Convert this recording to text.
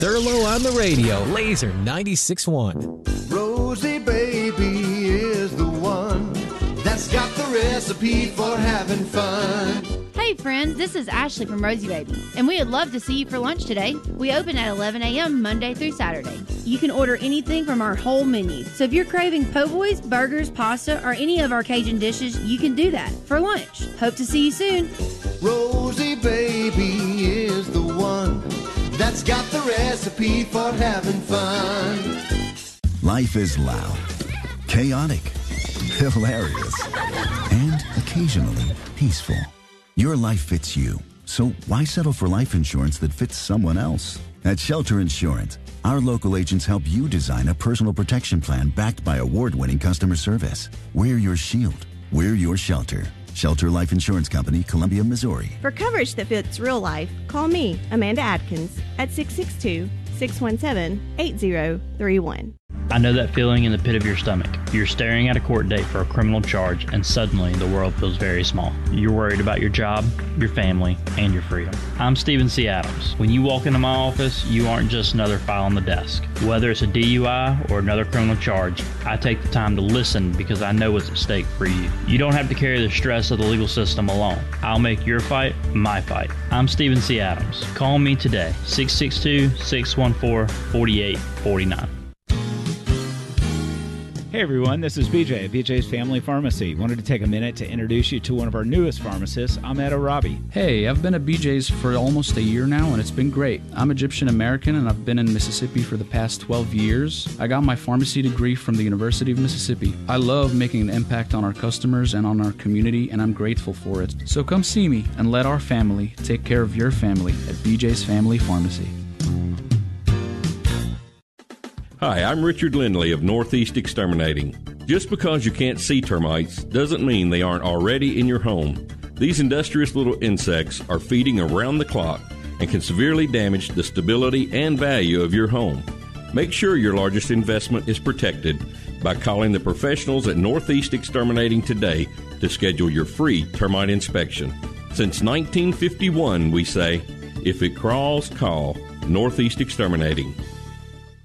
Thurlow on the radio, Laser 96.1. Rosie baby is the one that's got the recipe for having fun. Hey friends, this is Ashley from Rosie Baby, and we would love to see you for lunch today. We open at 11 a.m. Monday through Saturday. You can order anything from our whole menu. So if you're craving po' boys, burgers, pasta, or any of our Cajun dishes, you can do that for lunch. Hope to see you soon. Rosie baby is the one that's got the recipe for having fun. Life is loud, chaotic, hilarious, and occasionally peaceful. Your life fits you, so why settle for life insurance that fits someone else? At Shelter Insurance, our local agents help you design a personal protection plan backed by award-winning customer service. We're your shield. We're your shelter. Shelter Life Insurance Company, Columbia, Missouri. For coverage that fits real life, call me, Amanda Adkins, at 662-617-8031. I know that feeling in the pit of your stomach. You're staring at a court date for a criminal charge, and suddenly the world feels very small. You're worried about your job, your family, and your freedom. I'm Stephen C. Adams. When you walk into my office, you aren't just another file on the desk. Whether it's a DUI or another criminal charge, I take the time to listen because I know what's at stake for you. You don't have to carry the stress of the legal system alone. I'll make your fight my fight. I'm Stephen C. Adams. Call me today, 662-614-4849. Hey everyone, this is BJ at BJ's Family Pharmacy. Wanted to take a minute to introduce you to one of our newest pharmacists, Ahmed Arabi. Hey, I've been at BJ's for almost a year now, and it's been great. I'm Egyptian American, and I've been in Mississippi for the past 12 years. I got my pharmacy degree from the University of Mississippi. I love making an impact on our customers and on our community, and I'm grateful for it. So come see me and let our family take care of your family at BJ's Family Pharmacy. Hi, I'm Richard Lindley of Northeast Exterminating. Just because you can't see termites doesn't mean they aren't already in your home. These industrious little insects are feeding around the clock and can severely damage the stability and value of your home. Make sure your largest investment is protected by calling the professionals at Northeast Exterminating today to schedule your free termite inspection. Since 1951, we say, if it crawls, call Northeast Exterminating.